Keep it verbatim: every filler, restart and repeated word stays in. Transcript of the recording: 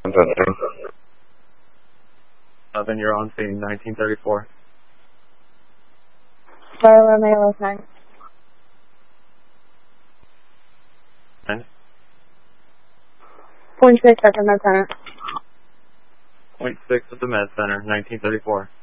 Uh, then you're on scene, nineteen thirty-four. Bravo Romeo nine. And? Point six at the Med Center. Point six at the Med Center, nineteen thirty-four.